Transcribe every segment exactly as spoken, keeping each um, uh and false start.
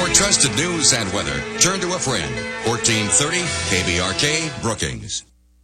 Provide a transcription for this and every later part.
For trusted news and weather, turn to a friend. fourteen thirty K B R K, Brookings.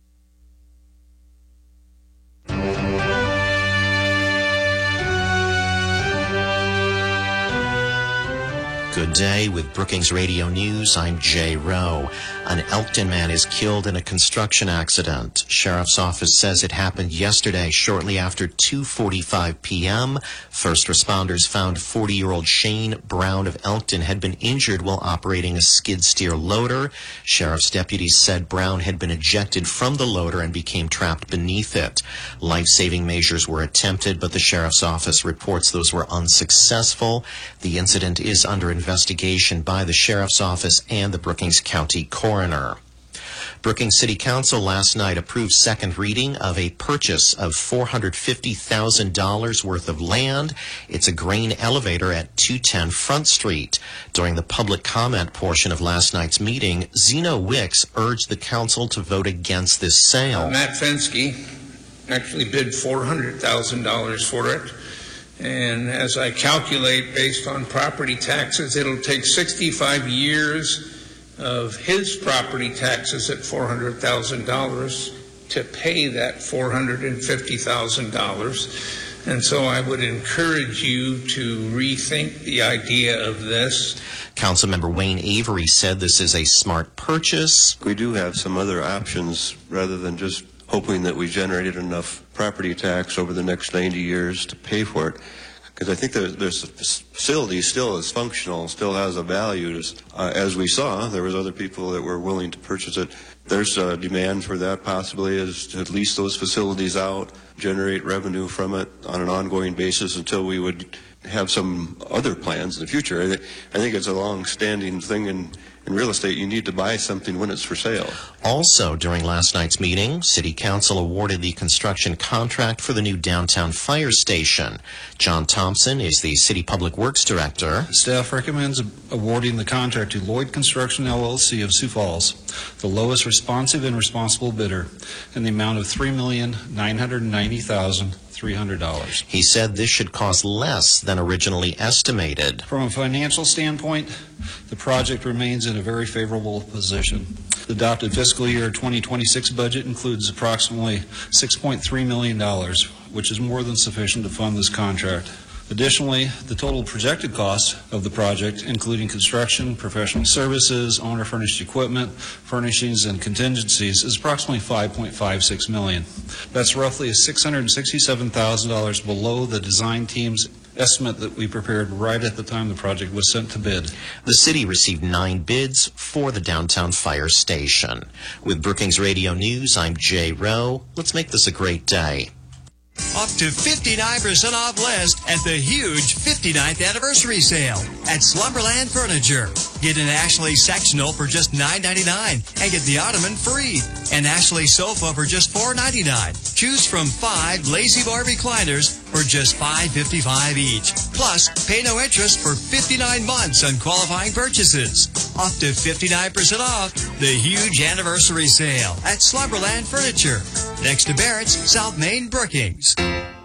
Good day with Brookings Radio News. I'm Jay Rowe. An Elkton man is killed in a construction accident. Sheriff's office says it happened yesterday shortly after two forty-five p.m. First responders found forty-year-old Shane Brown of Elkton had been injured while operating a skid steer loader. Sheriff's deputies said Brown had been ejected from the loader and became trapped beneath it. Life-saving measures were attempted, but the sheriff's office reports those were unsuccessful. The incident is under investigation by the sheriff's office and the Brookings County coroner. Brookings City Council last night approved second reading of a purchase of four hundred fifty thousand dollars worth of land. It's a grain elevator at two ten Front Street. During the public comment portion of last night's meeting, Zeno Wicks urged the council to vote against this sale. Uh, Matt Fensky actually bid four hundred thousand dollars for it. And as I calculate based on property taxes, it'll take sixty-five years of his property taxes at four hundred thousand dollars to pay that four hundred fifty thousand dollars. And so I would encourage you to rethink the idea of this. Councilmember Wayne Avery said this is a smart purchase. We do have some other options rather than just hoping that we generated enough property tax over the next ninety years to pay for it. Because I think that this facility still is functional, still has a value. Uh, as we saw, there was other people that were willing to purchase it. There's a demand for that possibly, is to lease those facilities out, generate revenue from it on an ongoing basis until we would have some other plans in the future. I, th- I think it's a long-standing thing in In real estate. You need to buy something when it's for sale. Also, during last night's meeting, City Council awarded the construction contract for the new downtown fire station. John Thompson is the City Public Works Director. Staff recommends awarding the contract to Lloyd Construction, L L C of Sioux Falls, the lowest responsive and responsible bidder, in the amount of three million nine hundred ninety thousand dollars. three hundred dollars. He said this should cost less than originally estimated. From a financial standpoint, the project remains in a very favorable position. The adopted fiscal year twenty twenty-six budget includes approximately six point three million dollars, which is more than sufficient to fund this contract. Additionally, the total projected cost of the project, including construction, professional services, owner-furnished equipment, furnishings, and contingencies, is approximately five point five six million dollars. That's roughly six hundred sixty-seven thousand dollars below the design team's estimate that we prepared right at the time the project was sent to bid. The city received nine bids for the downtown fire station. With Brookings Radio News, I'm Jay Rowe. Let's make this a great day. Up to fifty-nine percent off list at the huge fifty-ninth anniversary sale at Slumberland Furniture. Get an Ashley sectional for just nine ninety-nine and get the ottoman free. An Ashley sofa for just four ninety-nine. Choose from five Lazy Bar recliners for just five fifty-five each. Plus, pay no interest for fifty-nine months on qualifying purchases. Up to fifty-nine percent off the huge anniversary sale at Slumberland Furniture. Next to Barrett's, South Main, Brookings.